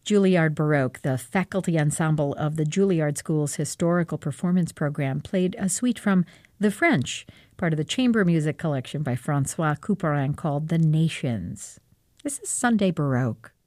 Juilliard Baroque, the faculty ensemble of the Juilliard School's historical performance program, played a suite from The French, part of the chamber music collection by Francois Couperin called The Nations. This is Sunday Baroque.